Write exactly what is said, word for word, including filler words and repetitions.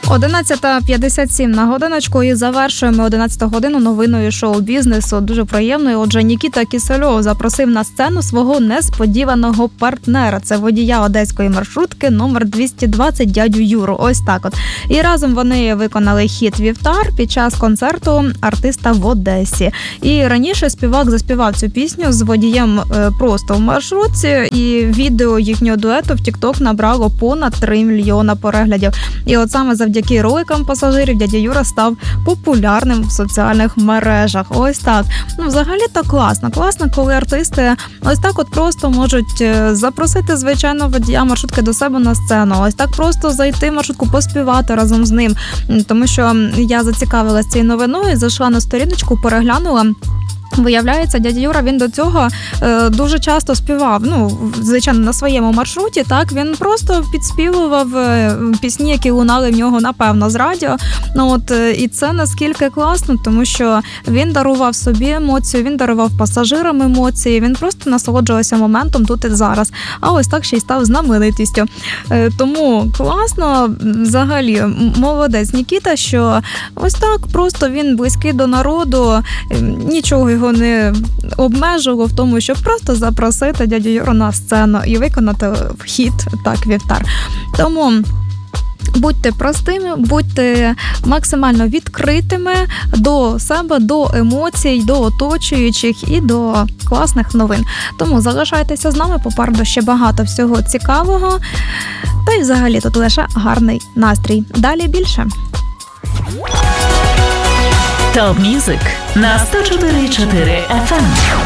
одинадцята п'ятдесят сім на годиночку і завершуємо одинадцяту годину новиною шоу-бізнесу. Дуже приємною. Отже, Нікіта Кісельов запросив на сцену свого несподіваного партнера. Це водія одеської маршрутки номер двісті двадцять дядю Юру. Ось так от. І разом вони виконали хіт «Вівтар» під час концерту артиста в Одесі. І раніше співак заспівав цю пісню з водієм просто в маршрутці, і відео їхнього дуету в TikTok набрало понад три мільйона переглядів. І от саме завдяки роликам пасажирів дядя Юра став популярним в соціальних мережах. Ось так. Ну, взагалі-то класно. Класно, коли артисти ось так от просто можуть запросити, звичайно, водія маршрутки до себе на сцену. Ось так просто зайти в маршрутку, поспівати разом з ним. Тому що я зацікавилася цією новиною, зайшла на сторіночку, переглянула. Виявляється, дядя Юра, він до цього е, дуже часто співав, ну, звичайно, на своєму маршруті, так, він просто підспівував е, пісні, які лунали в нього, напевно, з радіо. Ну, от, е, і це наскільки класно, тому що він дарував собі емоцію, він дарував пасажирам емоції, він просто насолоджувався моментом тут і зараз. А ось так ще й став знаменитістю. Е, тому класно, взагалі, молодець Нікіта, що ось так просто він близький до народу, е, нічого його не обмежувало в тому, щоб просто запросити дядю Юру на сцену і виконати хіт, так, «Вівтар». Тому будьте простими, будьте максимально відкритими до себе, до емоцій, до оточуючих і до класних новин. Тому залишайтеся з нами, попереду ще багато всього цікавого. Та й взагалі тут лише гарний настрій. Далі більше. Топ Мюзик на сто чотири і чотири еф ем.